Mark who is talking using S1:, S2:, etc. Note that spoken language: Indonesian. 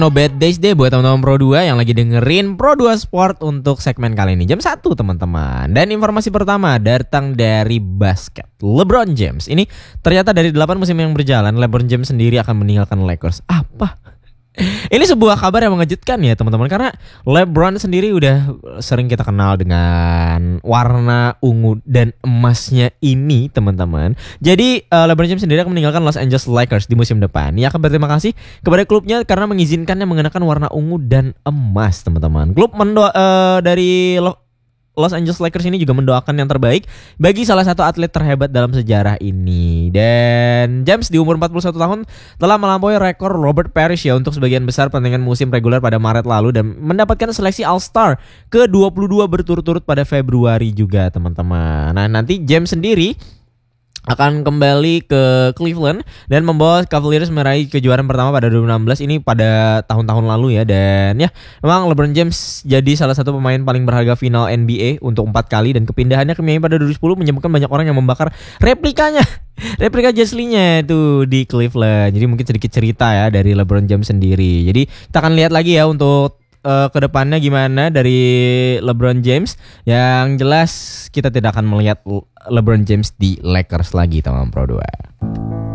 S1: No bad days deh buat teman-teman Pro 2 yang lagi dengerin Pro 2 Sport untuk segmen kali ini jam 1 teman-teman. Dan informasi pertama datang dari basket. LeBron James ini ternyata dari 8 musim yang berjalan LeBron James sendiri akan meninggalkan Lakers. Apa? Ini sebuah kabar yang mengejutkan ya teman-teman, karena LeBron sendiri udah sering kita kenal dengan warna ungu dan emasnya ini teman-teman. Jadi LeBron James sendiri akan meninggalkan Los Angeles Lakers di musim depan. Ia akan berterima kasih kepada klubnya karena mengizinkannya mengenakan warna ungu dan emas teman-teman. Klub dari Los Angeles Lakers ini juga mendoakan yang terbaik bagi salah satu atlet terhebat dalam sejarah ini. Dan James di umur 41 tahun telah melampaui rekor Robert Parrish ya untuk sebagian besar pertandingan musim reguler pada Maret lalu dan mendapatkan seleksi All-Star ke-22 berturut-turut pada Februari juga teman-teman. Nah, nanti James sendiri akan kembali ke Cleveland dan membawa Cavaliers meraih kejuaraan pertama pada 2016 ini pada tahun-tahun lalu ya. Dan ya memang LeBron James jadi salah satu pemain paling berharga final NBA untuk 4 kali dan kepindahannya ke Miami pada 2010 menyebabkan banyak orang yang membakar replika Jeslinya itu di Cleveland. Jadi mungkin sedikit cerita ya dari LeBron James sendiri. Jadi kita akan lihat lagi ya untuk kedepannya gimana dari LeBron James. Yang jelas kita tidak akan melihat LeBron James di Lakers lagi teman-teman Pro 2.